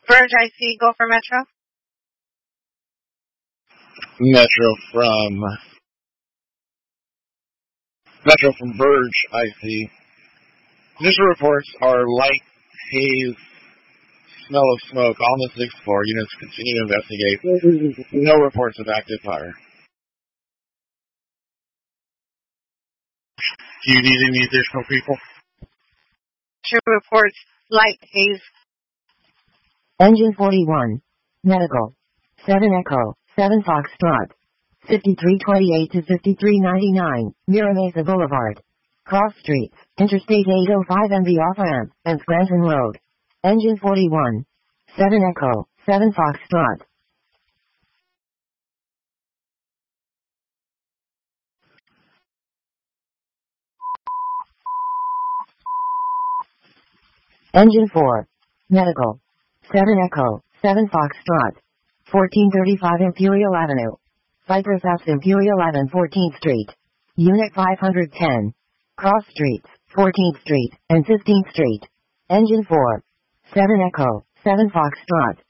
Verge IC, go for Metro. Metro from Verge IC. Initial reports are light haze, smell of smoke on the 6th floor. Units continue to investigate. No reports of active fire. Do you need any additional people? Two reports, light haze. Engine 41. Medical. 7 Echo, 7 Foxtrot. 5328 to 5399, Mira Mesa Boulevard. Cross Streets, Interstate 805 MV off-ramp, and Scranton Road. Engine 41. 7 Echo, 7 Foxtrot. Engine 4. Medical. 7 Echo, 7 Foxtrot. 1435 Imperial Avenue. Cypress House Imperial Avenue 14th Street. Unit 510. Cross Streets, 14th Street, and 15th Street. Engine 4. 7 Echo, 7 Foxtrot.